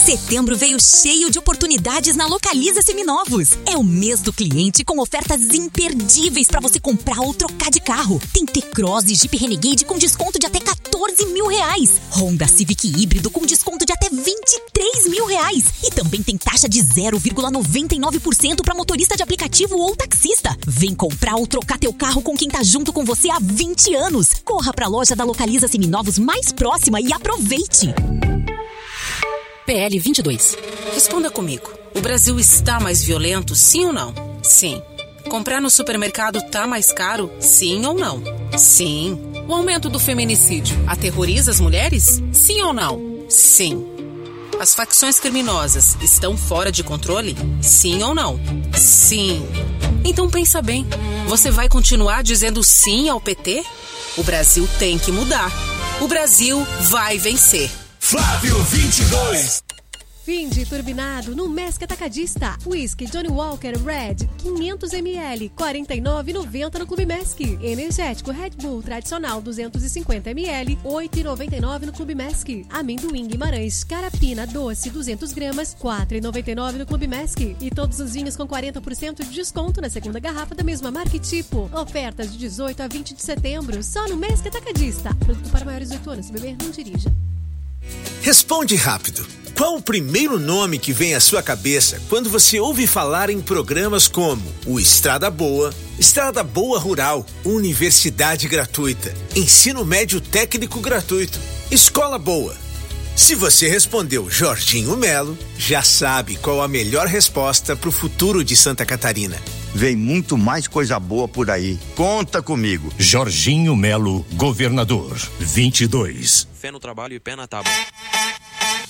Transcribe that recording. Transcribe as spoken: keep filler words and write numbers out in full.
Setembro veio cheio de oportunidades na Localiza Seminovos. É o mês do cliente com ofertas imperdíveis para você comprar ou trocar de carro. Tem T-Cross e Jeep Renegade com desconto de até quatorze mil reais. Honda Civic híbrido com desconto de até vinte e três mil reais. E também tem taxa de zero vírgula noventa e nove por cento para motorista de aplicativo ou taxista. Vem comprar ou trocar teu carro com quem tá junto com você há vinte anos. Corra pra loja da Localiza Seminovos mais próxima e aproveite. P L vinte e dois. Responda comigo. O Brasil está mais violento, sim ou não? Sim. Comprar no supermercado tá mais caro, sim ou não? Sim. O aumento do feminicídio aterroriza as mulheres? Sim ou não? Sim. As facções criminosas estão fora de controle? Sim ou não? Sim. Então pensa bem. Você vai continuar dizendo sim ao P T? O Brasil tem que mudar. O Brasil vai vencer. Flávio vinte e dois. Fim de turbinado no Maersk Atacadista. Whisky Johnny Walker Red quinhentos mililitros, quarenta e nove reais e noventa centavos no Clube Maersk. Energético Red Bull tradicional duzentos e cinquenta mililitros, oito reais e noventa e nove centavos no Clube Maersk. Amendoim Guimarães Carapina doce duzentas gramas, quatro reais e noventa e nove centavos no Clube Maersk. E todos os vinhos com quarenta por cento de desconto na segunda garrafa da mesma marca e tipo. Ofertas de dezoito a vinte de setembro só no Maersk Atacadista. Produto para maiores de oito anos. Se beber, não dirija. Responde rápido. Qual o primeiro nome que vem à sua cabeça quando você ouve falar em programas como o Estrada Boa, Estrada Boa Rural, Universidade Gratuita, Ensino Médio Técnico Gratuito, Escola Boa? Se você respondeu Jorginho Melo, já sabe qual a melhor resposta para o futuro de Santa Catarina. Vem muito mais coisa boa por aí. Conta comigo. Jorginho Melo, governador. vinte e dois. Fé no trabalho e pé na tábua.